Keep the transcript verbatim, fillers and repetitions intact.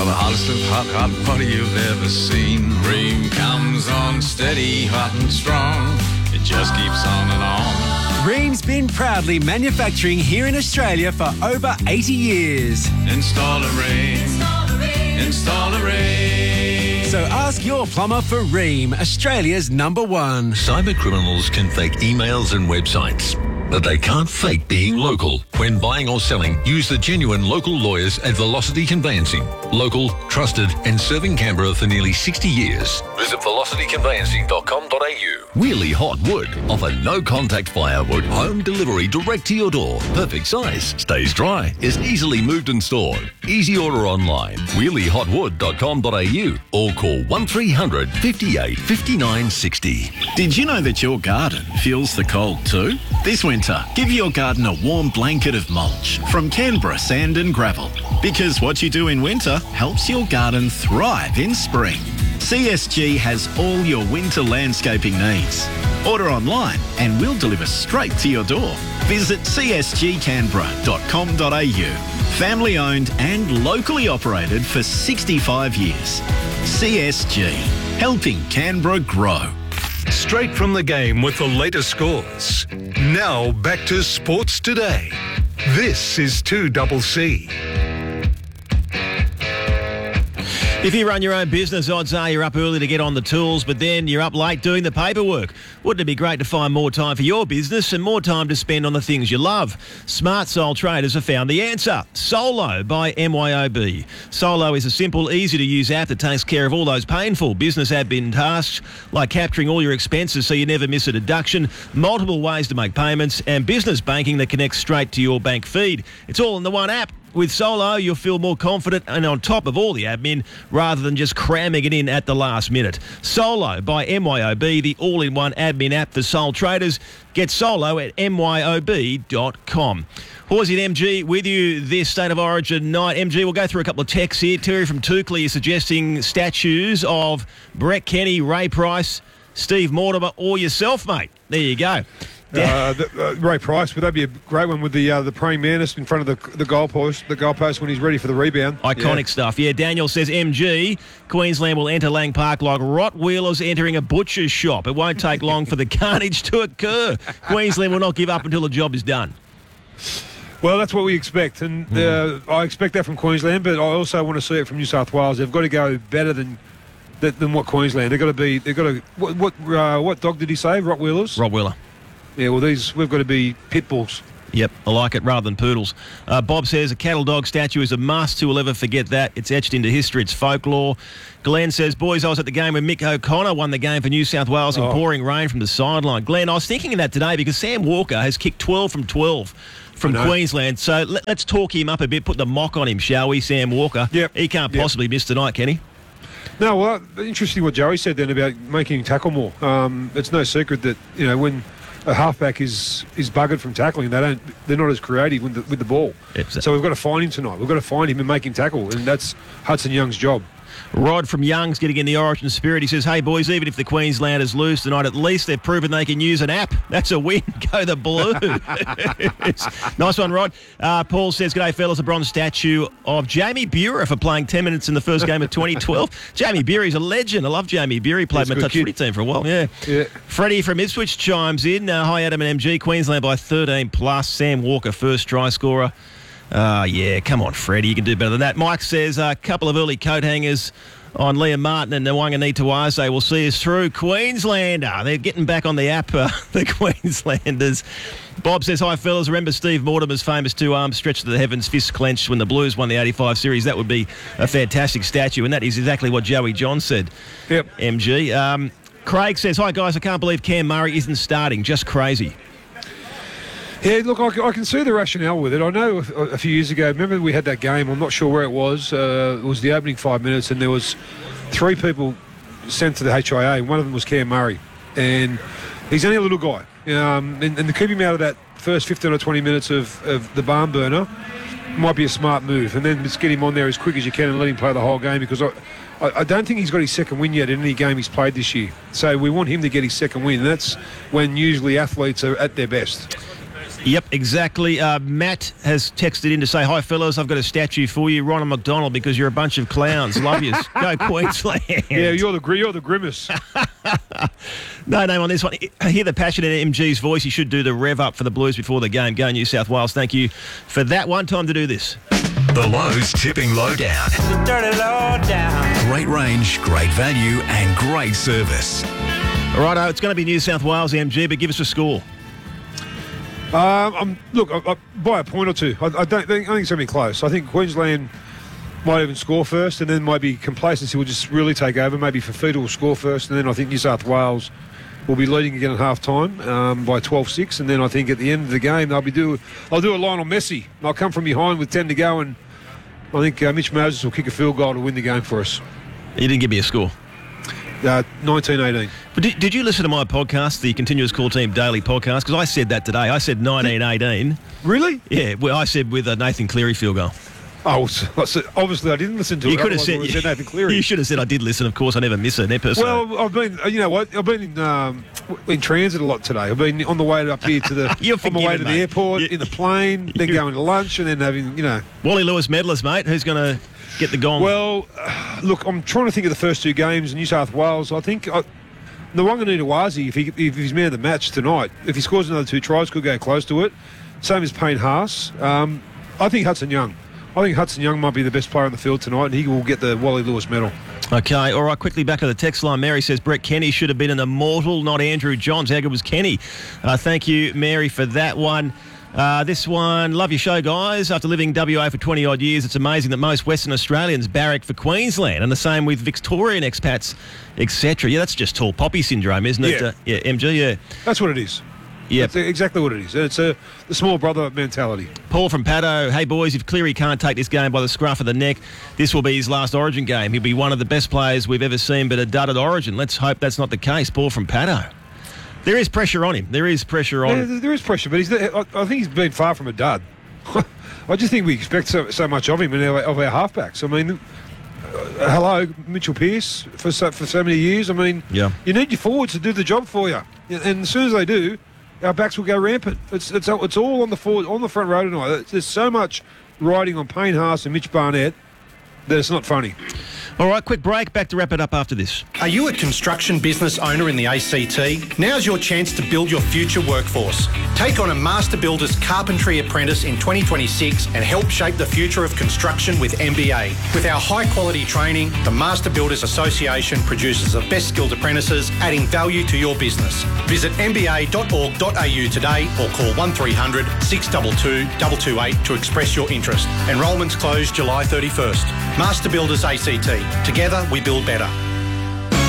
the hottest of hot, hot party you've ever seen. Ream comes on steady, hot and strong. It just keeps on and on. Ream's been proudly manufacturing here in Australia for over eighty years. Install a Ream. Install a Ream. Install a Ream. So ask your plumber for Ream, Australia's number one. Cyber criminals can fake emails and websites, but they can't fake being local. When buying or selling, use the genuine local lawyers at Velocity Conveyancing. Local, trusted and serving Canberra for nearly sixty years. Visit velocity conveyancing dot com dot a u. Wheelie Hot Wood offer no-contact firewood, home delivery direct to your door. Perfect size, stays dry, is easily moved and stored. Easy order online, wheelie hot wood dot com dot a u or call one three hundred, fifty-eight, fifty-nine, sixty. Did you know that your garden feels the cold too? This winter, give your garden a warm blanket of mulch from Canberra Sand and Gravel. Because what you do in winter helps your garden thrive in spring. C S G has all your winter landscaping needs. Order online and we'll deliver straight to your door. Visit c s g canberra dot com dot a u. Family owned and locally operated for sixty-five years. C S G, helping Canberra grow. Straight from the game with the latest scores. Now back to Sports Today. This is two C C. If you run your own business, odds are you're up early to get on the tools, but then you're up late doing the paperwork. Wouldn't it be great to find more time for your business and more time to spend on the things you love? Smart Sole Traders have found the answer. Solo by M Y O B. Solo is a simple, easy-to-use app that takes care of all those painful business admin tasks, like capturing all your expenses so you never miss a deduction, multiple ways to make payments, and business banking that connects straight to your bank feed. It's all in the one app. With Solo, you'll feel more confident and on top of all the admin rather than just cramming it in at the last minute. Solo by M Y O B, the all-in-one admin app for sole traders. Get Solo at m y o b dot com. Horsey and M G with you this State of Origin night. M G, we'll go through a couple of texts here. Terry from Toukley is suggesting statues of Brett Kenny, Ray Price, Steve Mortimer or yourself, mate. There you go. Uh, the, uh, Ray Price, would that be a great one with the uh, the praying mantis in front of the the goalpost, the goalpost when he's ready for the rebound? Iconic yeah. stuff. Yeah, Daniel says M G, Queensland will enter Lang Park like Rottweilers entering a butcher's shop. It won't take long for the carnage to occur. Queensland will not give up until the job is done. Well, that's what we expect, and uh, I expect that from Queensland, but I also want to see it from New South Wales. They've got to go better than than what Queensland. They've got to be. They've got to. What what, uh, what dog did he say? Rottweilers. Rottweiler. Yeah, well, these we've got to be pit bulls. Yep, I like it rather than poodles. Uh, Bob says a cattle dog statue is a must. Who will ever forget that? It's etched into history. It's folklore. Glenn says, boys, I was at the game when Mick O'Connor won the game for New South Wales in oh. pouring rain from the sideline. Glenn, I was thinking of that today because Sam Walker has kicked twelve from twelve from Queensland. So let, let's talk him up a bit, put the mock on him, shall we, Sam Walker? Yep. He can't yep. possibly miss tonight, can he? No, well, interesting what Joey said then about making him tackle more. Um, it's no secret that, you know, when a halfback is is buggered from tackling, they don't they're not as creative with the, with the ball. Yep. So we've got to find him tonight. We've got to find him and make him tackle, and that's Hudson Young's job. Rod from Young's getting in the Origin spirit. He says, hey, boys, even if the Queenslanders lose tonight, at least they've proven they can use an app. That's a win. Go the Blue. Nice one, Rod. Uh, Paul says, g'day, fellas, a bronze statue of Jamie Buhrer for playing ten minutes in the first game of twenty twelve. Jamie Buhry's a legend. I love Jamie Buhry. Played my touch footy team for a while. Yeah. yeah. Freddie from Ipswich chimes in. Uh, hi, Adam and M G. Queensland by thirteen plus. Sam Walker, first try scorer. Uh, yeah, come on, Freddie. You can do better than that. Mike says a couple of early coat hangers on Liam Martin and Nwanganitawase will see us through. Queenslander, they're getting back on the app, uh, the Queenslanders. Bob says, hi, fellas. Remember Steve Mortimer's famous two arms stretched to the heavens, fists clenched when the Blues won the eighty-five series? That would be a fantastic statue, and that is exactly what Joey John said. Yep. M G. Um, Craig says, hi, guys. I can't believe Cam Murray isn't starting. Just crazy. Yeah, look, I, I can see the rationale with it. I know a, a few years ago, remember we had that game, I'm not sure where it was, uh, it was the opening five minutes and there was three people sent to the H I A. One of them was Cam Murray, and he's only a little guy. Um, and, and to keep him out of that first fifteen or twenty minutes of, of the barn burner might be a smart move, and then just get him on there as quick as you can and let him play the whole game, because I, I, I don't think he's got his second win yet in any game he's played this year. So we want him to get his second win, and that's when usually athletes are at their best. Yep, exactly. Uh, Matt has texted in to say, hi, fellas, I've got a statue for you, Ronald McDonald, because you're a bunch of clowns. Love yous. Go Queensland. Yeah, you're the, gr- you're the grimace. No name on this one. Hear the passion in M G's voice. You should do the rev up for the Blues before the game. Go New South Wales. Thank you for that one. Time to do this. The Lowe's Tipping Lowdown. Dirty low down. Great range, great value and great service. All right, it's going to be New South Wales, M G, but give us a score. Um, I'm, look, I, I, by a point or two. I, I don't think I think it's going to be close. I think Queensland might even score first, and then maybe complacency will just really take over. Maybe Fafita will score first, and then I think New South Wales will be leading again at half time um, by twelve six, and then I think at the end of the game they'll be do I'll do a line on Messi. I'll come from behind with ten to go, and I think uh, Mitch Moses will kick a field goal to win the game for us. You didn't give me a score. Uh, nineteen eighteen. But did, did you listen to my podcast, the Continuous Call Team Daily podcast? Because I said that today. I said nineteen eighteen. Really? Yeah, well, I said with a Nathan Cleary field goal. Oh, so, so obviously I didn't listen to you it. You could have I said, said Nathan Cleary. You should have said I did listen. Of course, I never miss an episode. Well, I've been, you know what? I've been in, um, in transit a lot today. I've been on the way up here to the, You're on my way forgiven, to mate. the airport, You- in the plane, then you- going to lunch, and then having, you know. Wally Lewis medalist, mate. Who's going to get the gong? Well, uh, look, I'm trying to think of the first two games in New South Wales. I think I, Nwanga-Nuitawazi, if, he, if he's man of the match tonight, if he scores another two tries, could go close to it. Same as Payne Haas. Um, I think Hudson Young. I think Hudson Young might be the best player on the field tonight, and he will get the Wally Lewis medal. Okay, all right, quickly back to the text line. Mary says Brett Kenny should have been an immortal, not Andrew Johns. How good was Kenny? Uh, thank you, Mary, for that one. Uh, this one, love your show, guys. After living W A for twenty-odd years, it's amazing that most Western Australians barrack for Queensland, and the same with Victorian expats, et cetera. Yeah, that's just tall poppy syndrome, isn't it? Yeah. Uh, yeah, M G, yeah. That's what it is. Yeah. That's exactly what it is. It's a the small brother mentality. Paul from Paddo, hey boys, if Cleary can't take this game by the scruff of the neck, this will be his last Origin game. He'll be one of the best players we've ever seen, but a dud at Origin. Let's hope that's not the case. Paul from Paddo. There is pressure on him. There is pressure on Yeah, him. there is pressure, but he's. I, I think he's been far from a dud. I just think we expect so, so much of him and our, of our halfbacks. I mean, uh, hello, Mitchell Pearce for so, for so many years. I mean, Yeah. you need your forwards to do the job for you, and as soon as they do, our backs will go rampant. It's it's it's all on the forward, on the front row tonight. There's so much riding on Payne Haas and Mitch Barnett that it's not funny. All right, quick break. Back to wrap it up after this. Are you a construction business owner in the A C T? Now's your chance to build your future workforce. Take on a Master Builders Carpentry Apprentice in twenty twenty-six and help shape the future of construction with M B A. With our high-quality training, the Master Builders Association produces the best skilled apprentices, adding value to your business. Visit m b a dot org dot a u today or call one three hundred, six two two, two two eight to express your interest. Enrolments close July thirty-first. Master Builders A C T. Together we build better.